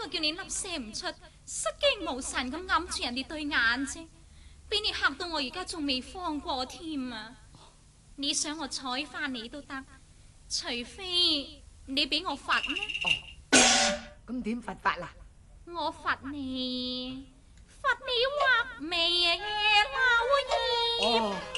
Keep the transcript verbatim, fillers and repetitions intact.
我叫你粒聲唔出，失驚無神咁揞住人哋對眼啫，俾你嚇到我而家仲未放過添啊！你想我睬翻你都得，除非你俾我罰呢？ 哦，咁點罰法啦？ 我罰你，罰你畫眉啊，老爺。 哦。